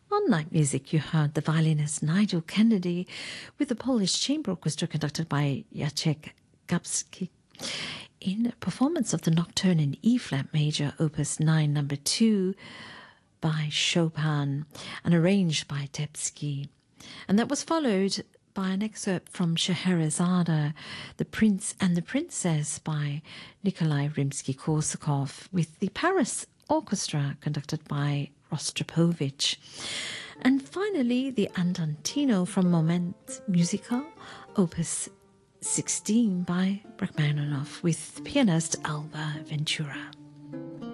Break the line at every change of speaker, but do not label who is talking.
On Night Music, you heard the violinist Nigel Kennedy with the Polish Chamber Orchestra conducted by Jacek Gapski in a performance of the Nocturne in E-flat major, opus 9, number 2 by Chopin and arranged by Tepsky. And that was followed by an excerpt from Scheherazade, The Prince and the Princess by Nikolai Rimsky-Korsakov with the Paris Orchestra conducted by Rostropovich. And finally, the Andantino from Moment Musical, opus 16 by Rachmaninoff with pianist Alba Ventura.